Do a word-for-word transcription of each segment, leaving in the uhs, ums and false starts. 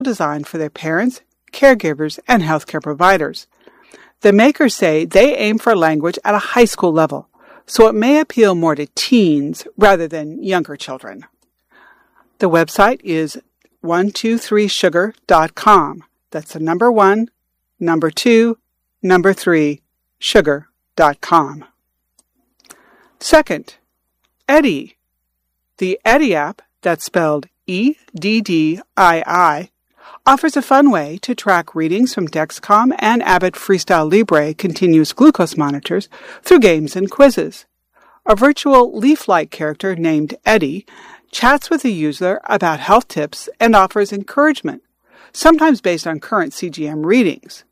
designed for their parents, caregivers, and healthcare providers. The makers say they aim for language at a high school level, so it may appeal more to teens rather than younger children. The website is one two three sugar dot com. That's the number one, number two, number three, sugar dot com. Second, Eddie. The Eddie app, that's spelled E D D I I, offers a fun way to track readings from Dexcom and Abbott Freestyle Libre continuous glucose monitors through games and quizzes. A virtual leaf-like character named Eddie chats with the user about health tips and offers encouragement, sometimes based on current C G M readings.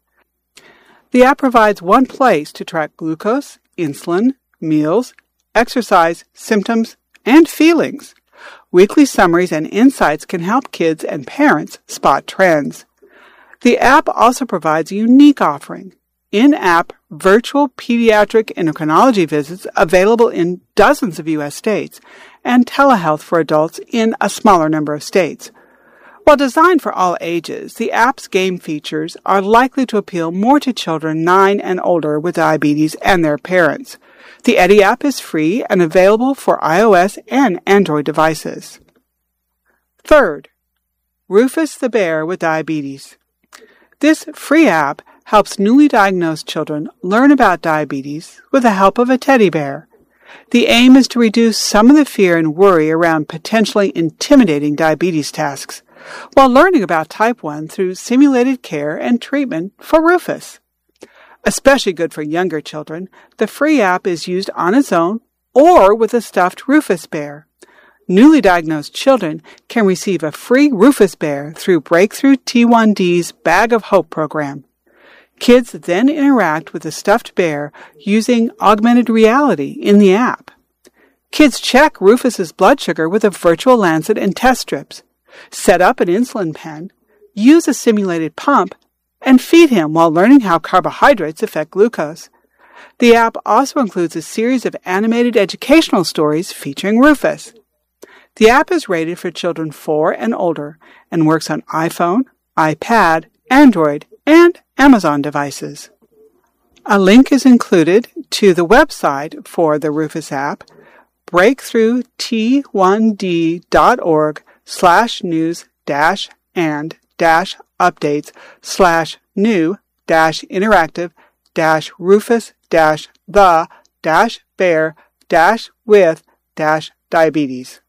The app provides one place to track glucose, insulin, meals, exercise, symptoms, and feelings. Weekly summaries and insights can help kids and parents spot trends. The app also provides a unique offering, in-app virtual pediatric endocrinology visits available in dozens of U S states, and telehealth for adults in a smaller number of states. While designed for all ages, the app's game features are likely to appeal more to children nine and older with diabetes and their parents. The Eddie app is free and available for iOS and Android devices. Third, Rufus the Bear with Diabetes. This free app helps newly diagnosed children learn about diabetes with the help of a teddy bear. The aim is to reduce some of the fear and worry around potentially intimidating diabetes tasks, while learning about type one through simulated care and treatment for Rufus. Especially good for younger children, the free app is used on its own or with a stuffed Rufus bear. Newly diagnosed children can receive a free Rufus bear through Breakthrough T one D's Bag of Hope program. Kids then interact with the stuffed bear using augmented reality in the app. Kids check Rufus's blood sugar with a virtual lancet and test strips, set up an insulin pen, use a simulated pump, and feed him while learning how carbohydrates affect glucose. The app also includes a series of animated educational stories featuring Rufus. The app is rated for children four and older and works on iPhone, iPad, Android, and Amazon devices. A link is included to the website for the Rufus app, breakthrough t one d dot org slash news dash and dash updates slash new dash interactive dash Rufus dash the dash bear dash with dash diabetes.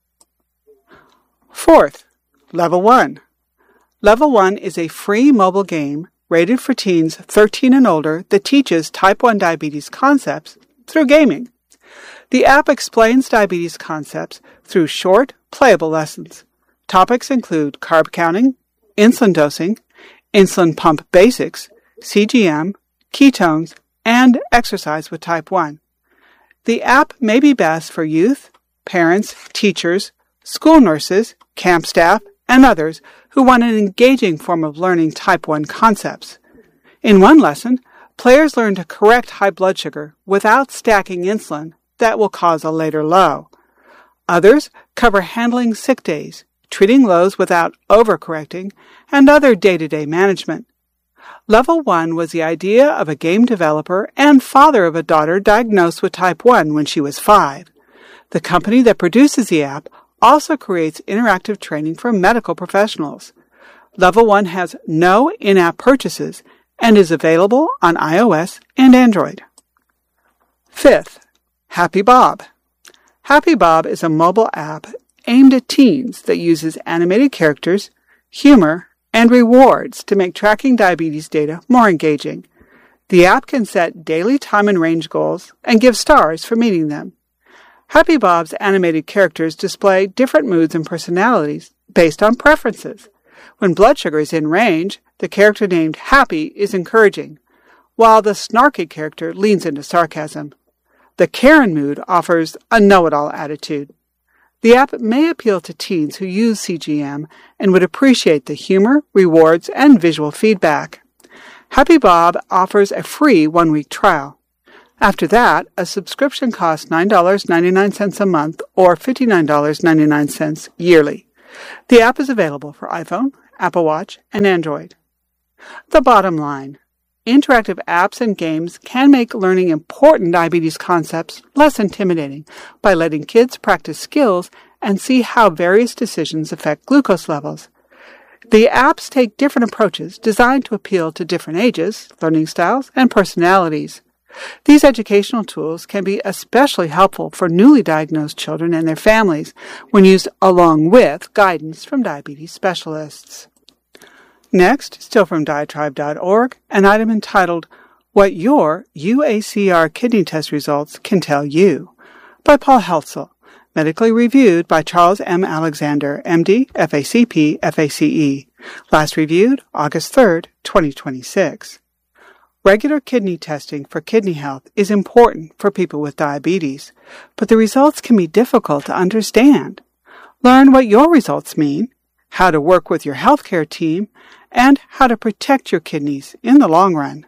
Fourth, Level one. Level one is a free mobile game rated for teens thirteen and older that teaches type one diabetes concepts through gaming. The app explains diabetes concepts through short, playable lessons. Topics include carb counting, insulin dosing, insulin pump basics, C G M, ketones, and exercise with type one. The app may be best for youth, parents, teachers, school nurses, camp staff, and others who want an engaging form of learning type one concepts. In one lesson, players learn to correct high blood sugar without stacking insulin that will cause a later low. Others cover handling sick days, treating lows without overcorrecting, and other day-to-day management. Level one was the idea of a game developer and father of a daughter diagnosed with type one when she was five. The company that produces the app also creates interactive training for medical professionals. Level one has no in-app purchases and is available on iOS and Android. Fifth, Happy Bob. Happy Bob is a mobile app aimed at teens that uses animated characters, humor, and rewards to make tracking diabetes data more engaging. The app can set daily time and range goals and give stars for meeting them. Happy Bob's animated characters display different moods and personalities based on preferences. When blood sugar is in range, the character named Happy is encouraging, while the snarky character leans into sarcasm. The Karen mood offers a know-it-all attitude. The app may appeal to teens who use C G M and would appreciate the humor, rewards, and visual feedback. Happy Bob offers a free one-week trial. After that, a subscription costs nine dollars and ninety-nine cents a month or fifty-nine dollars and ninety-nine cents yearly. The app is available for iPhone, Apple Watch, and Android. The bottom line: interactive apps and games can make learning important diabetes concepts less intimidating by letting kids practice skills and see how various decisions affect glucose levels. The apps take different approaches designed to appeal to different ages, learning styles, and personalities. These educational tools can be especially helpful for newly diagnosed children and their families when used along with guidance from diabetes specialists. Next, still from diatribe dot org, an item entitled What Your U A C R Kidney Test Results Can Tell You, by Paul Heltzel, medically reviewed by Charles M. Alexander, M D, F A C P, F A C E, last reviewed August third, twenty twenty-six. Regular kidney testing for kidney health is important for people with diabetes, but the results can be difficult to understand. Learn what your results mean, how to work with your healthcare team, and how to protect your kidneys in the long run.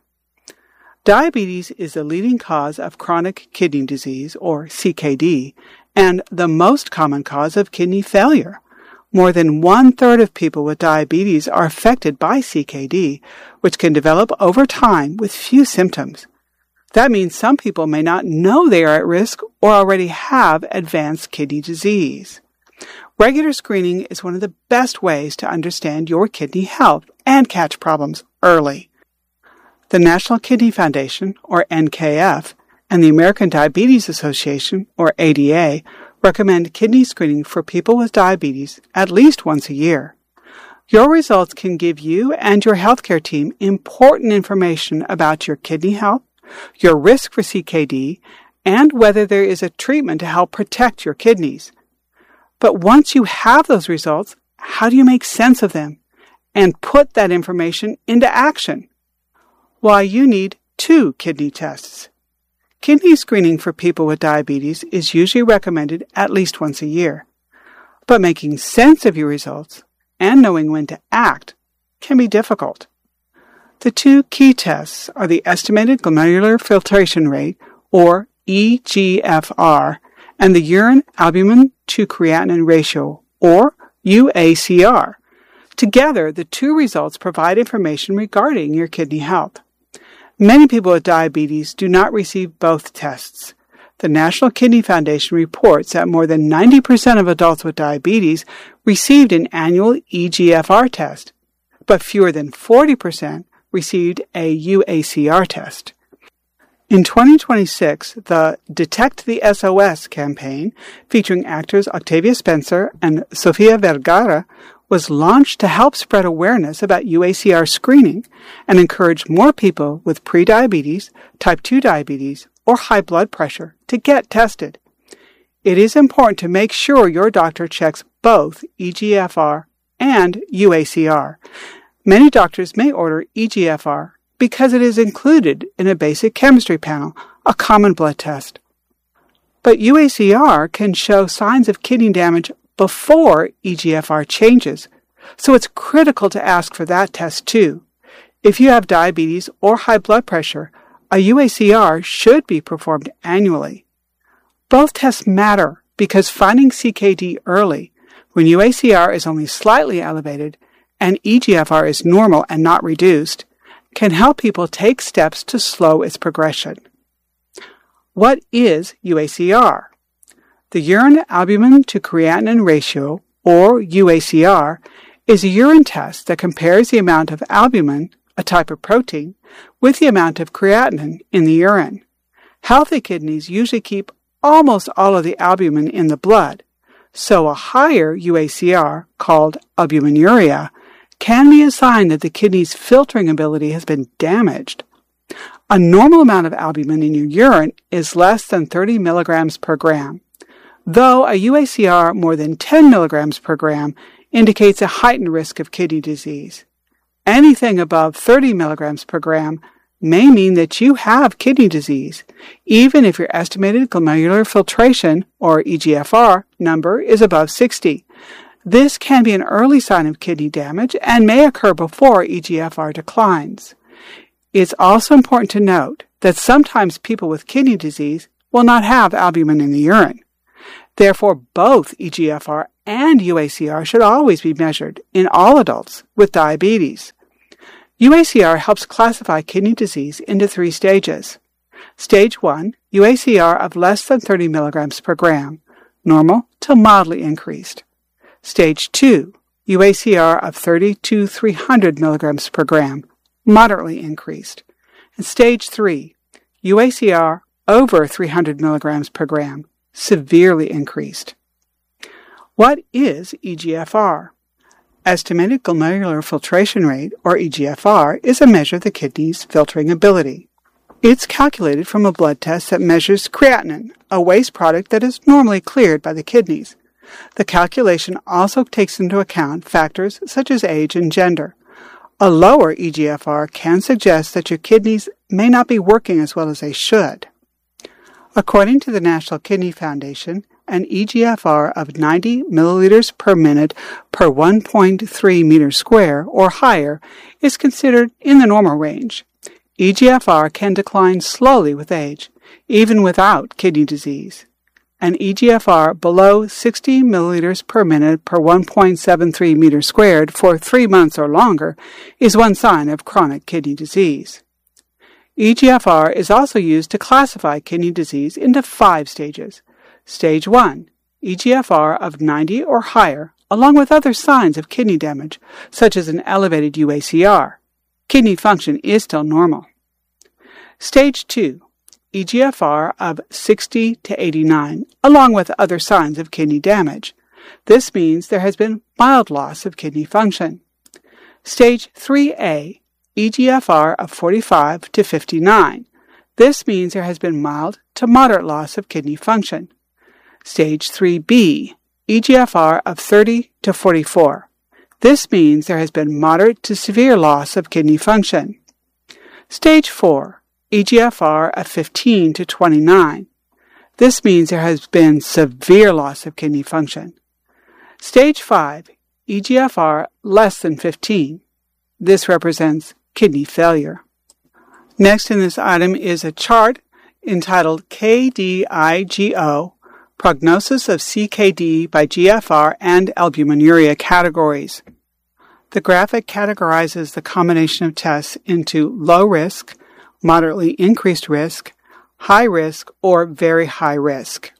Diabetes is the leading cause of chronic kidney disease, or C K D, and the most common cause of kidney failure. More than one-third of people with diabetes are affected by C K D, which can develop over time with few symptoms. That means some people may not know they are at risk or already have advanced kidney disease. Regular screening is one of the best ways to understand your kidney health and catch problems early. The National Kidney Foundation, or N K F, and the American Diabetes Association, or A D A, recommend kidney screening for people with diabetes at least once a year. Your results can give you and your healthcare team important information about your kidney health, your risk for C K D, and whether there is a treatment to help protect your kidneys. But once you have those results, how do you make sense of them and put that information into action? Why, you need two kidney tests. Kidney screening for people with diabetes is usually recommended at least once a year. But making sense of your results and knowing when to act can be difficult. The two key tests are the estimated glomerular filtration rate, or E G F R, and the urine albumin to creatinine ratio, or U A C R. Together, the two results provide information regarding your kidney health. Many people with diabetes do not receive both tests. The National Kidney Foundation reports that more than ninety percent of adults with diabetes received an annual E G F R test, but fewer than forty percent received a U A C R test. In twenty twenty-six, the Detect the S O S campaign, featuring actors Octavia Spencer and Sofia Vergara, was launched to help spread awareness about U A C R screening and encourage more people with prediabetes, type two diabetes, or high blood pressure to get tested. It is important to make sure your doctor checks both E G F R and U A C R. Many doctors may order E G F R because it is included in a basic chemistry panel, a common blood test. But U A C R can show signs of kidney damage before E G F R changes, so it's critical to ask for that test too. If you have diabetes or high blood pressure, a U A C R should be performed annually. Both tests matter because finding C K D early, when U A C R is only slightly elevated and E G F R is normal and not reduced, can help people take steps to slow its progression. What is U A C R? The urine albumin to creatinine ratio, or U A C R, is a urine test that compares the amount of albumin, a type of protein, with the amount of creatinine in the urine. Healthy kidneys usually keep almost all of the albumin in the blood, so a higher U A C R, called albuminuria, can be a sign that the kidney's filtering ability has been damaged. A normal amount of albumin in your urine is less than thirty milligrams per gram, though a U A C R more than ten milligrams per gram indicates a heightened risk of kidney disease. Anything above thirty milligrams per gram may mean that you have kidney disease, even if your estimated glomerular filtration, or E G F R, number is above sixty. This can be an early sign of kidney damage and may occur before E G F R declines. It's also important to note that sometimes people with kidney disease will not have albumin in the urine. Therefore, both E G F R and U A C R should always be measured in all adults with diabetes. U A C R helps classify kidney disease into three stages. Stage one, U A C R of less than thirty milligrams per gram, normal to mildly increased. Stage two, U A C R of thirty to three hundred milligrams per gram, moderately increased. And stage three, U A C R over three hundred milligrams per gram, severely increased. What is E G F R? Estimated glomerular filtration rate, or E G F R, is a measure of the kidney's filtering ability. It's calculated from a blood test that measures creatinine, a waste product that is normally cleared by the kidneys. The calculation also takes into account factors such as age and gender. A lower E G F R can suggest that your kidneys may not be working as well as they should. According to the National Kidney Foundation, an E G F R of ninety milliliters per minute per one point three meters square or higher is considered in the normal range. E G F R can decline slowly with age, even without kidney disease. An E G F R below sixty milliliters per minute per one point seven three meters squared for three months or longer is one sign of chronic kidney disease. E G F R is also used to classify kidney disease into five stages. Stage one, E G F R of ninety or higher, along with other signs of kidney damage, such as an elevated U A C R. Kidney function is still normal. Stage two, E G F R of sixty to eighty-nine, along with other signs of kidney damage. This means there has been mild loss of kidney function. Stage three A, E G F R of forty-five to fifty-nine. This means there has been mild to moderate loss of kidney function. Stage three B, E G F R of thirty to forty-four. This means there has been moderate to severe loss of kidney function. Stage four, E G F R of fifteen to twenty-nine. This means there has been severe loss of kidney function. Stage five, E G F R less than fifteen. This represents kidney failure. Next in this item is a chart entitled K D I G O, Prognosis of C K D by G F R and albuminuria categories. The graphic categorizes the combination of tests into low risk, moderately increased risk, high risk, or very high risk.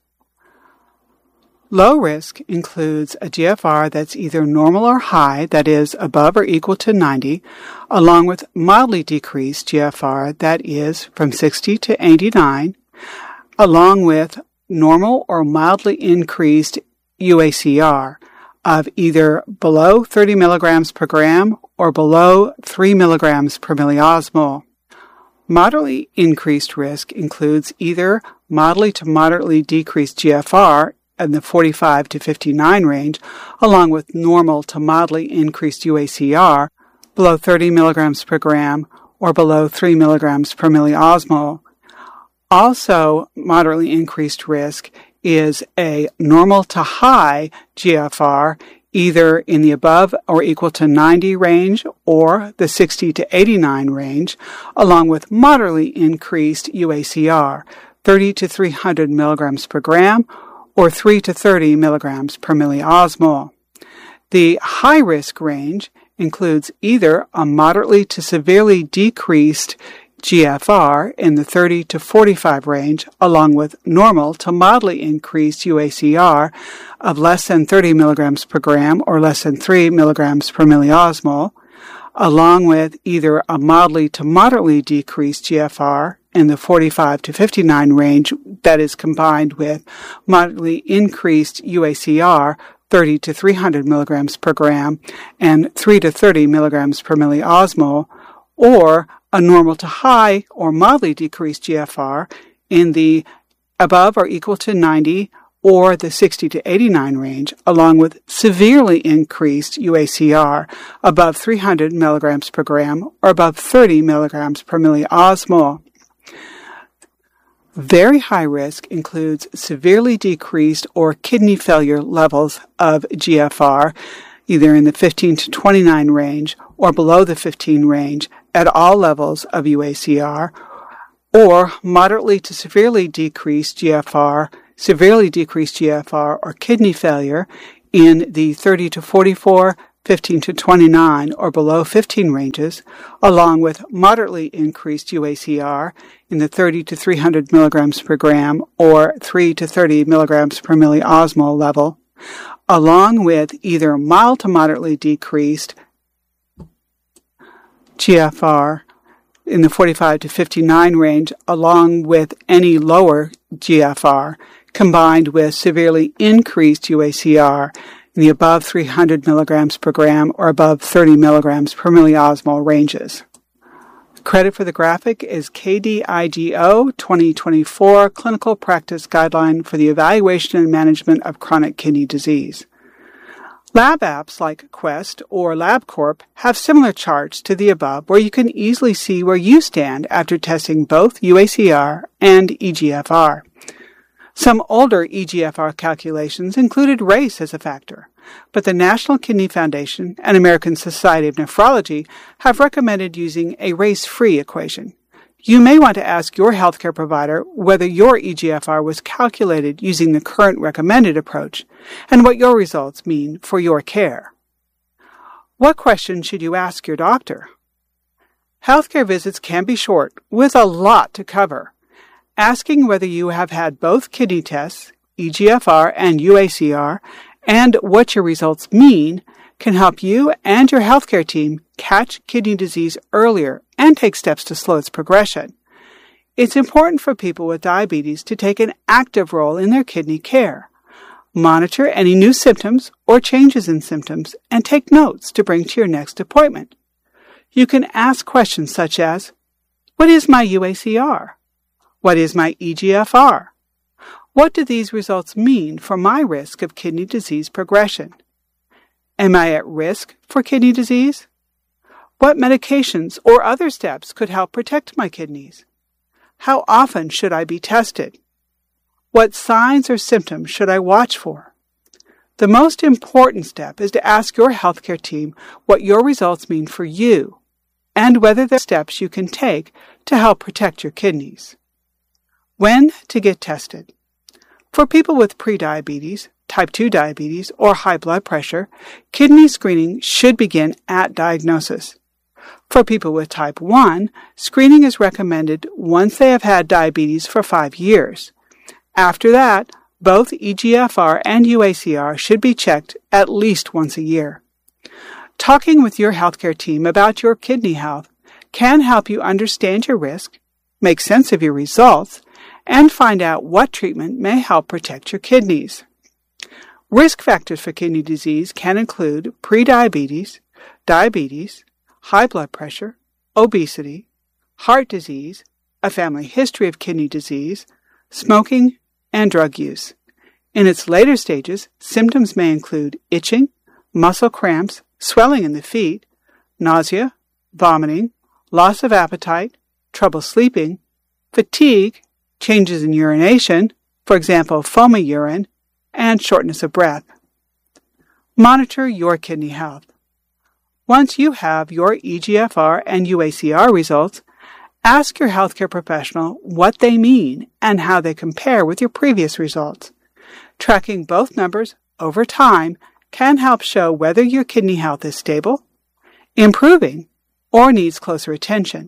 Low risk includes a G F R that's either normal or high, that is, above or equal to ninety, along with mildly decreased G F R that is from sixty to eighty-nine, along with normal or mildly increased U A C R of either below thirty milligrams per gram or below three milligrams per milliosmol. Moderately increased risk includes either mildly to moderately decreased G F R in the forty-five to fifty-nine range, along with normal to mildly increased U A C R below thirty milligrams per gram or below three milligrams per milliosmol. Also, moderately increased risk is a normal to high G F R, either in the above or equal to ninety range or the sixty to eighty-nine range, along with moderately increased U A C R, thirty to three hundred milligrams per gram or three to thirty milligrams per milliosmol. The high-risk range includes either a moderately to severely decreased G F R in the thirty to forty-five range, along with normal to mildly increased U A C R of less than thirty milligrams per gram or less than three milligrams per milliosmol, along with either a mildly to moderately decreased G F R in the forty-five to fifty-nine range that is combined with moderately increased U A C R thirty to three hundred milligrams per gram and three to thirty milligrams per milliosmol, or a normal to high or mildly decreased G F R in the above or equal to ninety or the sixty to eighty-nine range, along with severely increased U A C R above three hundred milligrams per gram or above thirty milligrams per milliosmol. Very high risk includes severely decreased or kidney failure levels of G F R, either in the fifteen to twenty-nine range or below the fifteen range at all levels of U A C R, or moderately to severely decreased G F R, severely decreased G F R or kidney failure in the thirty to forty-four, fifteen to twenty-nine, or below fifteen ranges, along with moderately increased U A C R in the thirty to three hundred milligrams per gram or three to thirty milligrams per milliosmol level, along with either mild to moderately decreased G F R in the forty-five to fifty-nine range, along with any lower G F R, combined with severely increased U A C R in the above three hundred milligrams per gram or above thirty milligrams per milliosmol ranges. Credit for the graphic is K D I G O twenty twenty-four Clinical Practice Guideline for the Evaluation and Management of Chronic Kidney Disease. Lab apps like Quest or LabCorp have similar charts to the above where you can easily see where you stand after testing both U A C R and E G F R. Some older E G F R calculations included race as a factor, but the National Kidney Foundation and American Society of Nephrology have recommended using a race-free equation. You may want to ask your healthcare provider whether your E G F R was calculated using the current recommended approach and what your results mean for your care. What questions should you ask your doctor? Healthcare visits can be short, with a lot to cover. Asking whether you have had both kidney tests, E G F R and U A C R, and what your results mean can help you and your healthcare team catch kidney disease earlier and take steps to slow its progression. It's important for people with diabetes to take an active role in their kidney care. Monitor any new symptoms or changes in symptoms and take notes to bring to your next appointment. You can ask questions such as, what is my U A C R? What is my E G F R? What do these results mean for my risk of kidney disease progression? Am I at risk for kidney disease? What medications or other steps could help protect my kidneys? How often should I be tested? What signs or symptoms should I watch for? The most important step is to ask your healthcare team what your results mean for you and whether there are steps you can take to help protect your kidneys. When to get tested? For people with prediabetes, type two diabetes, or high blood pressure, kidney screening should begin at diagnosis. For people with type one, screening is recommended once they have had diabetes for five years. After that, both E G F R and U A C R should be checked at least once a year. Talking with your healthcare team about your kidney health can help you understand your risk, make sense of your results, and find out what treatment may help protect your kidneys. Risk factors for kidney disease can include prediabetes, diabetes, high blood pressure, obesity, heart disease, a family history of kidney disease, smoking, and drug use. In its later stages, symptoms may include itching, muscle cramps, swelling in the feet, nausea, vomiting, loss of appetite, trouble sleeping, fatigue, changes in urination, for example, foamy urine, and shortness of breath. Monitor your kidney health. Once you have your E G F R and U A C R results, ask your healthcare professional what they mean and how they compare with your previous results. Tracking both numbers over time can help show whether your kidney health is stable, improving, or needs closer attention.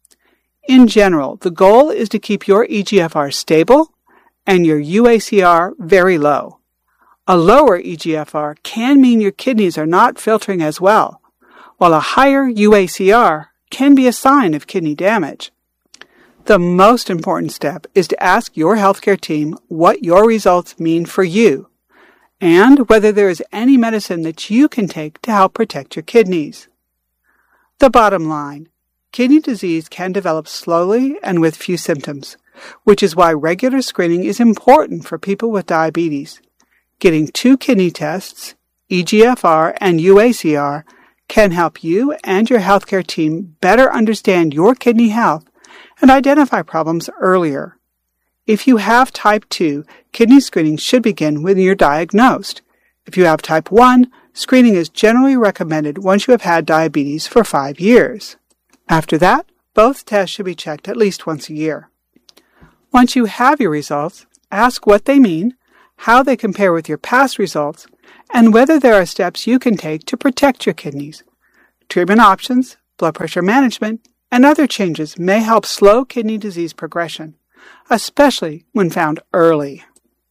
In general, the goal is to keep your E G F R stable and your U A C R very low. A lower E G F R can mean your kidneys are not filtering as well, while a higher U A C R can be a sign of kidney damage. The most important step is to ask your healthcare team what your results mean for you and whether there is any medicine that you can take to help protect your kidneys. The bottom line, kidney disease can develop slowly and with few symptoms, which is why regular screening is important for people with diabetes. Getting two kidney tests, E G F R and U A C R, can help you and your healthcare team better understand your kidney health and identify problems earlier. If you have type two, kidney screening should begin when you're diagnosed. If you have type one, screening is generally recommended once you have had diabetes for five years. After that, both tests should be checked at least once a year. Once you have your results, ask what they mean, how they compare with your past results, and whether there are steps you can take to protect your kidneys. Treatment options, blood pressure management, and other changes may help slow kidney disease progression, especially when found early.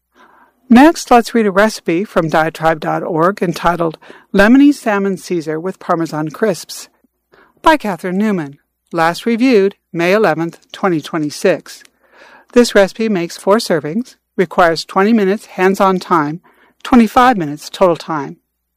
Next, let's read a recipe from diatribe dot org entitled Lemony Salmon Caesar with Parmesan Crisps by Catherine Newman, last reviewed May eleventh, twenty twenty-six. This recipe makes four servings, requires twenty minutes hands-on time, twenty-five minutes total time.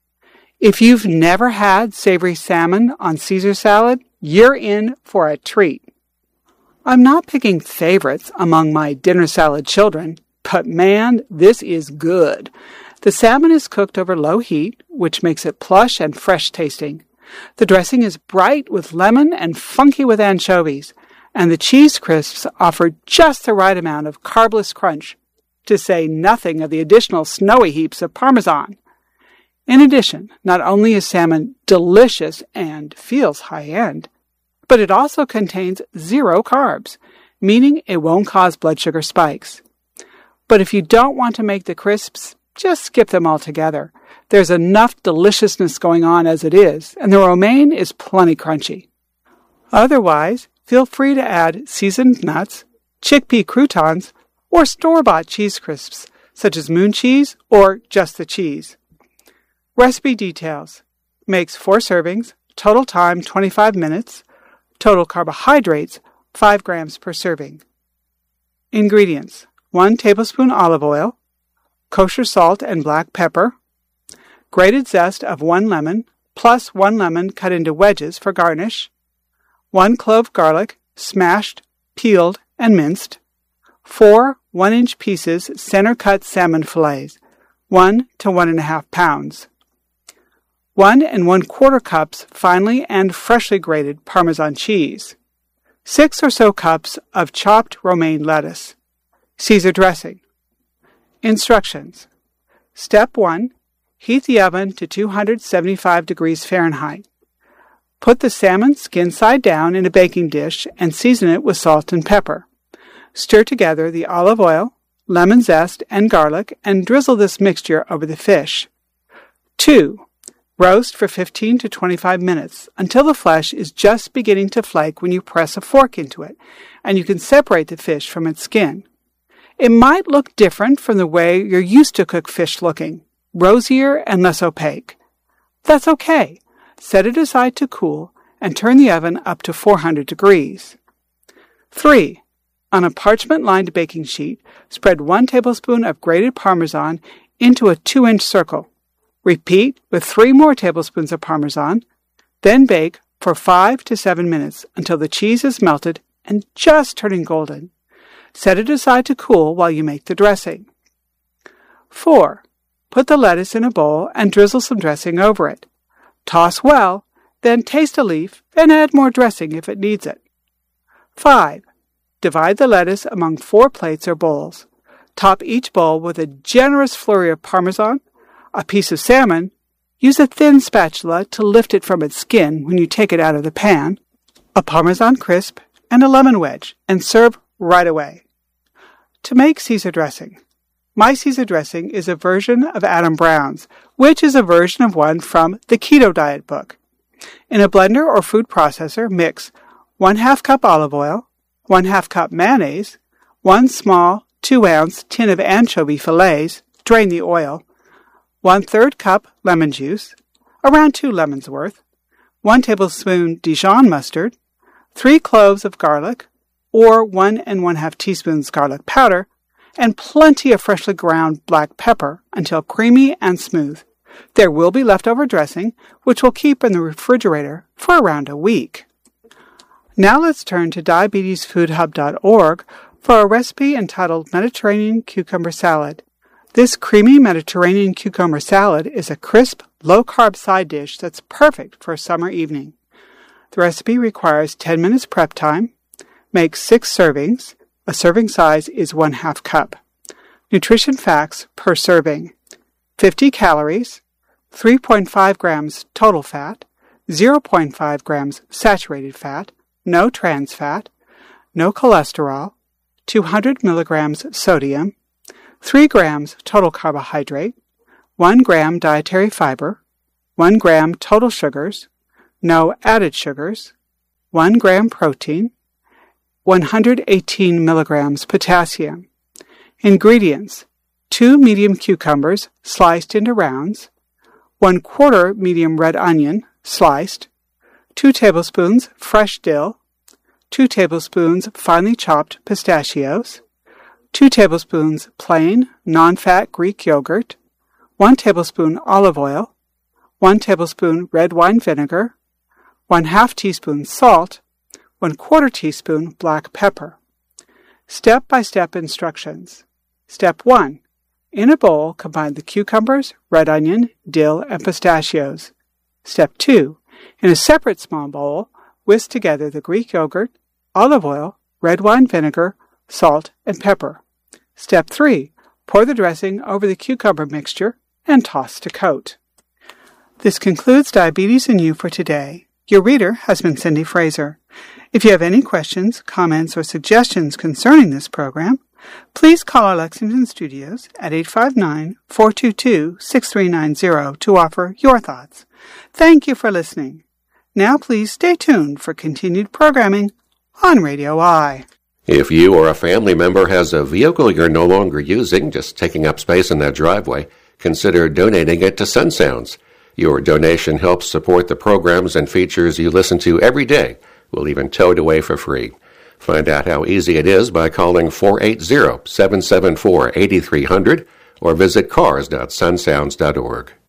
If you've never had savory salmon on Caesar salad, you're in for a treat. I'm not picking favorites among my dinner salad children, but man, this is good. The salmon is cooked over low heat, which makes it plush and fresh tasting. The dressing is bright with lemon and funky with anchovies, and the cheese crisps offer just the right amount of carbless crunch, to say nothing of the additional snowy heaps of Parmesan. In addition, not only is salmon delicious and feels high-end, but it also contains zero carbs, meaning it won't cause blood sugar spikes. But if you don't want to make the crisps, just skip them altogether. There's enough deliciousness going on as it is, and the romaine is plenty crunchy. Otherwise, feel free to add seasoned nuts, chickpea croutons, or store-bought cheese crisps, such as moon cheese or just the cheese. Recipe details. Makes four servings, total time twenty-five minutes, total carbohydrates five grams per serving. Ingredients. one tablespoon olive oil, kosher salt and black pepper, grated zest of one lemon, plus one lemon cut into wedges for garnish, one clove garlic, smashed, peeled, and minced, four one-inch pieces center-cut salmon fillets, one to one and a half pounds, one and one quarter cups finely and freshly grated Parmesan cheese, six or so cups of chopped romaine lettuce, Caesar dressing. Instructions. Step one. Heat the oven to two hundred seventy-five degrees Fahrenheit. Put the salmon skin side down in a baking dish and season it with salt and pepper. Stir together the olive oil, lemon zest, and garlic and drizzle this mixture over the fish. two. Roast for fifteen to twenty-five minutes until the flesh is just beginning to flake when you press a fork into it, and you can separate the fish from its skin. It might look different from the way you're used to cook fish looking, rosier and less opaque. That's okay. Set it aside to cool and turn the oven up to four hundred degrees. three. On a parchment-lined baking sheet, spread one tablespoon of grated Parmesan into a two-inch circle. Repeat with three more tablespoons of Parmesan, then bake for five to seven minutes until the cheese is melted and just turning golden. Set it aside to cool while you make the dressing. four. Put the lettuce in a bowl and drizzle some dressing over it. Toss well, then taste a leaf and add more dressing if it needs it. five. Divide the lettuce among four plates or bowls. Top each bowl with a generous flurry of Parmesan, a piece of salmon. Use a thin spatula to lift it from its skin when you take it out of the pan, a Parmesan crisp, and a lemon wedge, and serve right away. To make Caesar dressing. My Caesar dressing is a version of Adam Brown's, which is a version of one from the Keto Diet book. In a blender or food processor, mix one half cup olive oil, one half cup mayonnaise, one small two ounce tin of anchovy fillets, drain the oil, one third cup lemon juice, around two lemons worth, one tablespoon Dijon mustard, three cloves of garlic, or one and one half teaspoons garlic powder, and plenty of freshly ground black pepper until creamy and smooth. There will be leftover dressing, which will keep in the refrigerator for around a week. Now let's turn to diabetes food hub dot org for a recipe entitled Mediterranean Cucumber Salad. This creamy Mediterranean cucumber salad is a crisp, low-carb side dish that's perfect for a summer evening. The recipe requires ten minutes prep time. Make six servings. A serving size is one half cup. Nutrition facts per serving. fifty calories, three point five grams total fat, zero point five grams saturated fat, no trans fat, no cholesterol, two hundred milligrams sodium, three grams total carbohydrate, one gram dietary fiber, one gram total sugars, no added sugars, one gram protein, one hundred eighteen milligrams potassium. Ingredients: two medium cucumbers sliced into rounds, one quarter medium red onion sliced, two tablespoons fresh dill, two tablespoons finely chopped pistachios, two tablespoons plain non-fat Greek yogurt, one tablespoon olive oil, one tablespoon red wine vinegar, one half teaspoon salt, one quarter teaspoon black pepper. Step-by-step instructions. Step one. In a bowl, combine the cucumbers, red onion, dill, and pistachios. Step two. In a separate small bowl, whisk together the Greek yogurt, olive oil, red wine vinegar, salt, and pepper. Step three. Pour the dressing over the cucumber mixture and toss to coat. This concludes Diabetes and You for today. Your reader has been Cindy Fraser. If you have any questions, comments, or suggestions concerning this program, please call our Lexington studios at eight five nine, four two two, six three nine zero to offer your thoughts. Thank you for listening. Now please stay tuned for continued programming on Radio I. If you or a family member has a vehicle you're no longer using, just taking up space in that driveway, consider donating it to Sun Sounds. Your donation helps support the programs and features you listen to every day. We'll even tow it away for free. Find out how easy it is by calling four eight zero, seven seven four, eight three zero zero or visit cars dot sun sounds dot org.